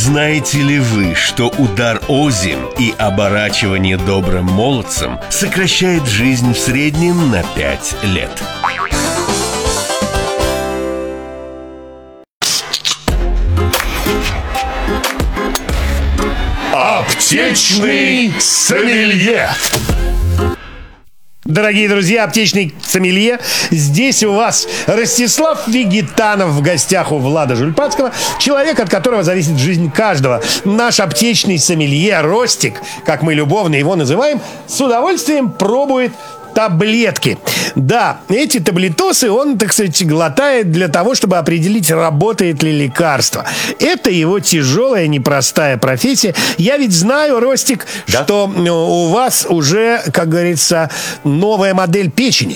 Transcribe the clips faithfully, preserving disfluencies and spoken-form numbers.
Знаете ли вы, что удар озим и оборачивание добрым молодцем сокращает жизнь в среднем на пять лет? Аптечный сомелье. Дорогие друзья, аптечный сомелье. Здесь у вас Ростислав Вегетанов в гостях у Влада Жульпатского. Человек, от которого зависит жизнь каждого. Наш аптечный сомелье Ростик, как мы любовно его называем, с удовольствием пробует таблетки. Да, эти таблетосы он, так сказать, глотает для того, чтобы определить, работает ли лекарство. Это его тяжелая, непростая профессия. Я ведь знаю, Ростик, да? что у вас уже, как говорится, новая модель печени.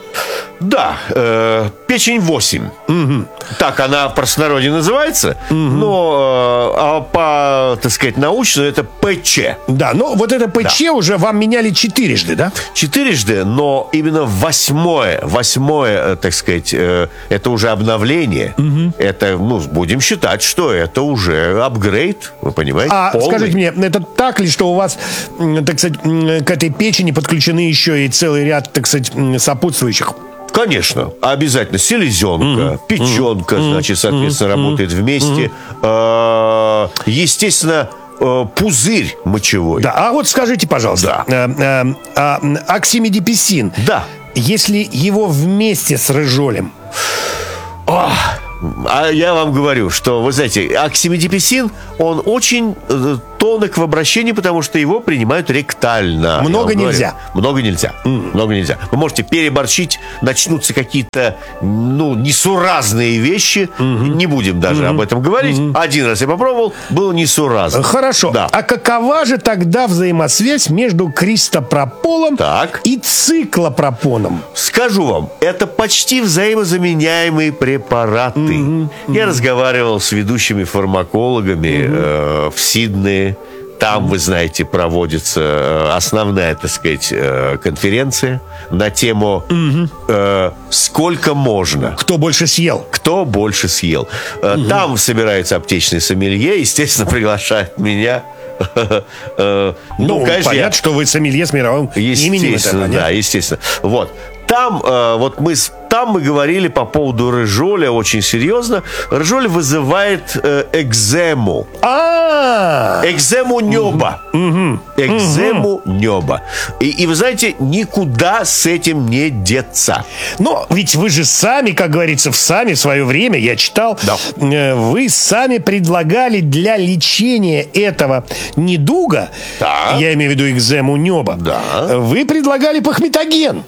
Да, э, печень восемь. Угу. Так она в простонародье называется, угу. но э, а по, так сказать, научно это ПЧ. Да, ну вот это ПЧ да. уже вам меняли четырежды, да? Четырежды, но именно восьмое, восьмое, так сказать, э, это уже обновление. Угу. Это, ну, будем считать, что это уже апгрейд, вы понимаете? А полный. Скажите мне, это так ли, что у вас, так сказать, к этой печени подключены еще и целый ряд, так сказать, сопутствующих? Конечно, обязательно. Селезенка, mm-hmm. печенка, mm-hmm. значит, соответственно, mm-hmm. работает вместе. Mm-hmm. Естественно, пузырь мочевой. Да, а вот скажите, пожалуйста, да. оксимедипесин, да. если его вместе с рыжолем... Ох. А я вам говорю, что, вы знаете, оксимедипесин, он очень э, тонок в обращении, потому что его принимают ректально. Много нельзя. Говорю. Много нельзя. Mm. Много нельзя. Вы можете переборщить, начнутся какие-то, ну, несуразные вещи. Mm-hmm. Не будем даже mm-hmm. об этом говорить. Mm-hmm. Один раз я попробовал, было несуразно. Хорошо. Да. А какова же тогда взаимосвязь между кристопрополом так. и циклопропоном? Скажу вам, это почти взаимозаменяемые препараты. Mm-hmm. Я mm-hmm. разговаривал с ведущими фармакологами mm-hmm. э, в Сиднее. Там, вы знаете, проводится основная, так сказать, э, конференция на тему mm-hmm. э, «Сколько можно?». Кто больше съел? Кто больше съел. Mm-hmm. Там собирается аптечный сомелье, естественно, приглашает меня. Ну, ну, конечно, понятно, что вы сомелье с мировым именем. Естественно, да, естественно. Вот. Там, э, вот мы, там мы говорили по поводу рыжоля очень серьезно. Рыжоль вызывает э, экзему. А-а-а! Экзему неба. Угу. Экзему неба. И, и вы знаете, никуда с этим не деться. Но ведь вы же сами, как говорится, в сами в свое время, я читал, да. э, вы сами предлагали для лечения этого недуга, да. я имею в виду экзему неба, да. вы предлагали пахметоген.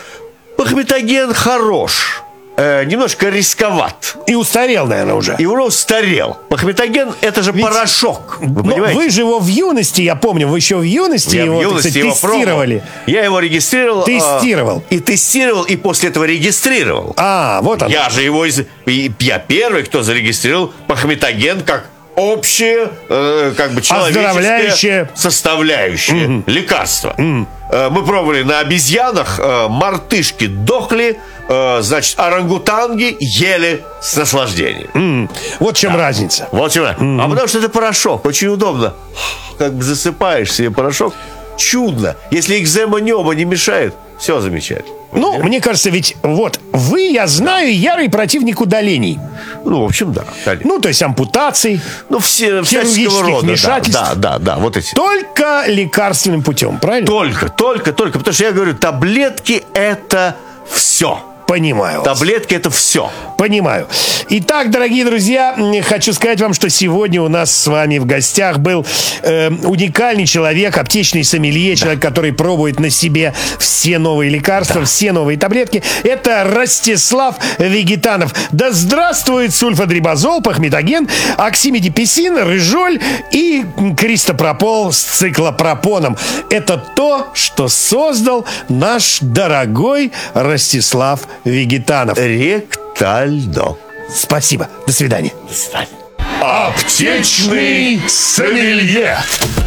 Пахметоген хорош, э, немножко рисковат. И устарел, наверное, уже. И уже устарел. Пахметоген – это же ведь порошок. Вы понимаете? Вы же его в юности, я помню, вы еще в юности я его, в юности сказать, его тестировали. Пробовал. Я его регистрировал. Тестировал. А, и тестировал, и после этого регистрировал. А, вот он. Я же его, из... я первый, кто зарегистрировал пахметоген как общее, э, как бы человеческое составляющее mm-hmm. лекарство. Mm-hmm. Э, мы пробовали на обезьянах, э, мартышки дохли, э, значит, орангутанги ели с наслаждением. Mm-hmm. Вот в чем да. разница. Вот в чем. Mm-hmm. А потому что это порошок, очень удобно. Как бы засыпаешь себе порошок. Чудно. Если экзема неба не мешает, все замечательно. Ну, Понимаете? Мне кажется, ведь вот вы, я знаю, ярый противник удалений. Ну, в общем, да. Конечно. Ну, то есть ампутаций, ну, все, хирургических рода, вмешательств. Да, да, да, да, вот эти. Только лекарственным путем, правильно? Только, только, только. Потому что я говорю, таблетки – это все. Понимаю вас. Таблетки – это все. Понимаю. Итак, дорогие друзья, хочу сказать вам, что сегодня у нас с вами в гостях был э, уникальный человек, аптечный сомелье, да. человек, который пробует на себе все новые лекарства, да. все новые таблетки. Это Ростислав Вегетанов. Да здравствует сульфадрибазол, пахметоген, оксимедипесин, рыжоль и кристопропол с циклопропоном. Это то, что создал наш дорогой Ростислав Вегетанов. Ректально. Спасибо. До свидания. До свидания. Аптечный сомелье.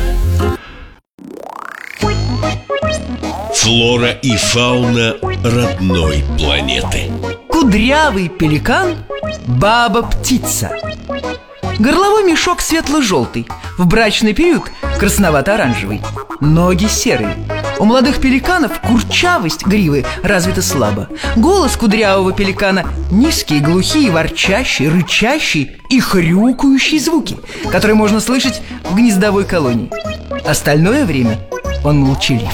Флора и фауна родной планеты. Кудрявый пеликан, баба-птица. Горловой мешок светло-желтый, в брачный период красновато-оранжевый. Ноги серые. У молодых пеликанов курчавость гривы развита слабо. Голос кудрявого пеликана – низкие, глухие, ворчащие, рычащие и хрюкающие звуки, которые можно слышать в гнездовой колонии. Остальное время он молчалив.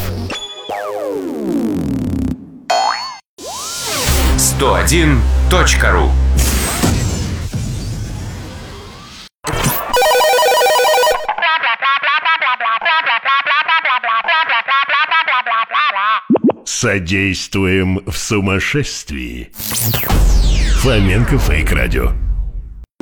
сто один точка ру. Содействуем в сумасшествии. Фоменко Фейк Радио.